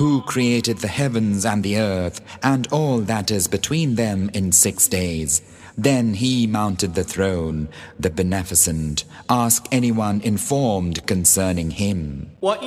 who created the heavens and the earth and all that is between them in 6 days. Then he mounted the throne, the Beneficent. Ask anyone informed concerning him.